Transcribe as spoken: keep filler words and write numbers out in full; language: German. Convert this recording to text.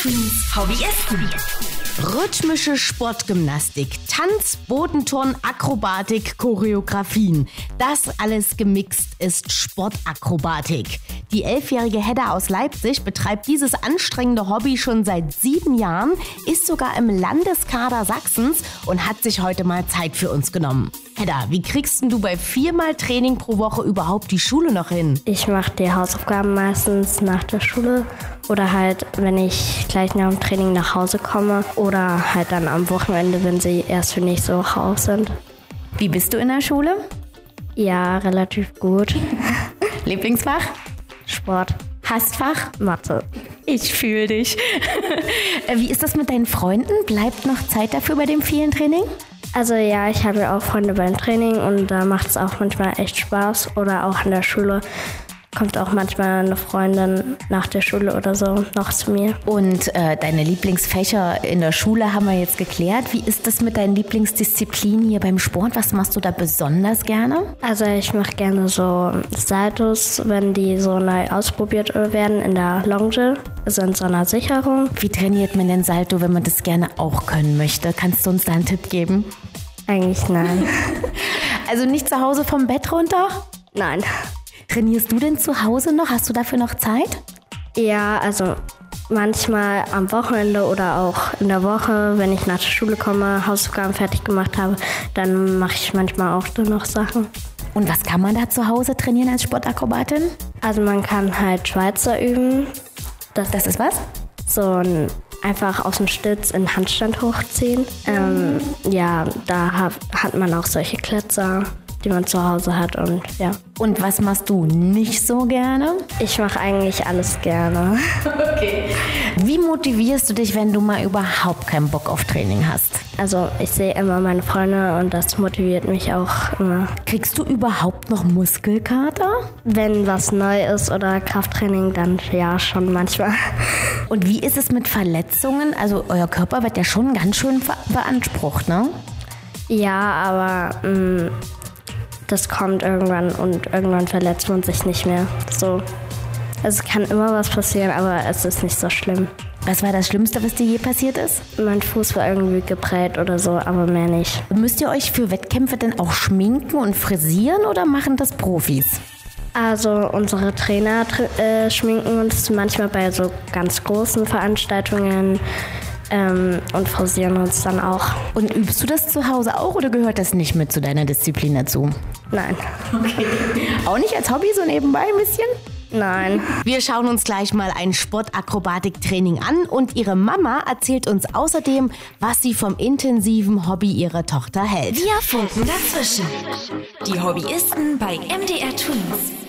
Hobbyisten. Rhythmische Sportgymnastik, Tanz, Bodenturnen, Akrobatik, Choreografien. Das alles gemixt ist Sportakrobatik. Die elfjährige Hedda aus Leipzig betreibt dieses anstrengende Hobby schon seit sieben Jahren, ist sogar im Landeskader Sachsens und hat sich heute mal Zeit für uns genommen. Hedda, wie kriegst denn du bei viermal Training pro Woche überhaupt die Schule noch hin? Ich mache die Hausaufgaben meistens nach der Schule oder halt, wenn ich gleich nach dem Training nach Hause komme oder halt dann am Wochenende, wenn sie erst für nächste Woche auf sind. Wie bist du in der Schule? Ja, relativ gut. Lieblingsfach? Sport. Hassfach? Mathe. Ich fühle dich. Wie ist das mit deinen Freunden? Bleibt noch Zeit dafür bei dem vielen Training? Also ja, ich habe ja auch Freunde beim Training und da macht es auch manchmal echt Spaß. Oder auch in der Schule kommt auch manchmal eine Freundin nach der Schule oder so noch zu mir. Und äh, deine Lieblingsfächer in der Schule haben wir jetzt geklärt. Wie ist das mit deinen Lieblingsdisziplinen hier beim Sport? Was machst du da besonders gerne? Also ich mache gerne so Saltos, wenn die so neu ausprobiert werden in der Longe, also in so einer Sicherung. Wie trainiert man den Salto, wenn man das gerne auch können möchte? Kannst du uns da einen Tipp geben? Eigentlich nein. Also nicht zu Hause vom Bett runter? Nein. Trainierst du denn zu Hause noch? Hast du dafür noch Zeit? Ja, also manchmal am Wochenende oder auch in der Woche, wenn ich nach der Schule komme, Hausaufgaben fertig gemacht habe, dann mache ich manchmal auch dann noch Sachen. Und was kann man da zu Hause trainieren als Sportakrobatin? Also man kann halt Schweizer üben. Das, das ist was? So ein einfach aus dem Stütz in Handstand hochziehen. Ähm, ja, da hat, hat man auch solche Klötzer, die man zu Hause hat und ja. Und was machst du nicht so gerne? Ich mache eigentlich alles gerne. Okay. Wie motivierst du dich, wenn du mal überhaupt keinen Bock auf Training hast? Also ich sehe immer meine Freunde und das motiviert mich auch immer. Kriegst du überhaupt noch Muskelkater? Wenn was neu ist oder Krafttraining, dann ja, schon manchmal. Und wie ist es mit Verletzungen? Also euer Körper wird ja schon ganz schön beansprucht, ne? Ja, aber mh, das kommt irgendwann und irgendwann verletzt man sich nicht mehr. So. Also es kann immer was passieren, aber es ist nicht so schlimm. Was war das Schlimmste, was dir je passiert ist? Mein Fuß war irgendwie geprellt oder so, aber mehr nicht. Müsst ihr euch für Wettkämpfe denn auch schminken und frisieren oder machen das Profis? Also unsere Trainer äh, schminken uns manchmal bei so ganz großen Veranstaltungen ähm, und frisieren uns dann auch. Und übst du das zu Hause auch oder gehört das nicht mit zu deiner Disziplin dazu? Nein. Okay. Auch nicht als Hobby, so nebenbei ein bisschen? Nein. Wir schauen uns gleich mal ein Sportakrobatik-Training an und ihre Mama erzählt uns außerdem, was sie vom intensiven Hobby ihrer Tochter hält. Wir funken dazwischen. Die Hobbyisten bei M D R Twins.